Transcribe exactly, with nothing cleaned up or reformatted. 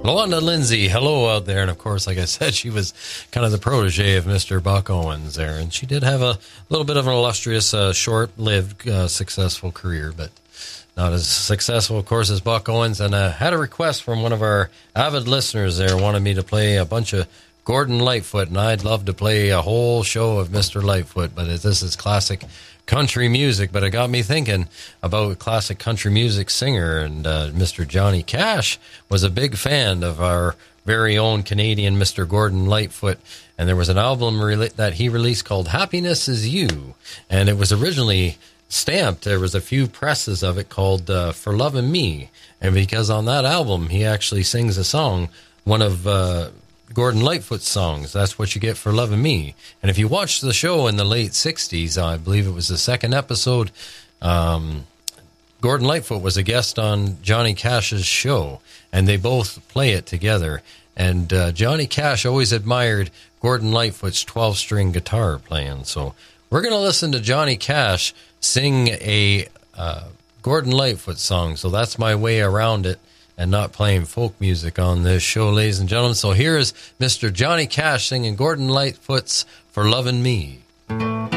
Lawanda Lindsay, hello out there. And of course, like I said, she was kind of the protege of Mister Buck Owens there. And she did have a little bit of an illustrious, uh, short-lived, uh, successful career, but not as successful, of course, as Buck Owens. And I uh, had a request from one of our avid listeners there, wanted me to play a bunch of Gordon Lightfoot, and I'd love to play a whole show of Mister Lightfoot, but this is classic country music. But it got me thinking about classic country music singer, and uh, Mister Johnny Cash was a big fan of our very own Canadian Mister Gordon Lightfoot, and there was an album re- that he released called Happiness Is You, and it was originally stamped. There was a few presses of it called uh, For Lovin' Me, and because on that album he actually sings a song, one of uh, Gordon Lightfoot's songs, That's What You Get for Loving Me. And if you watch the show in the late sixties, I believe it was the second episode, um, Gordon Lightfoot was a guest on Johnny Cash's show, and they both play it together. And uh, Johnny Cash always admired Gordon Lightfoot's twelve-string guitar playing. So we're going to listen to Johnny Cash sing a uh, Gordon Lightfoot song. So that's my way around it, and not playing folk music on this show, ladies and gentlemen. So here is Mister Johnny Cash singing Gordon Lightfoot's For Lovin' Me.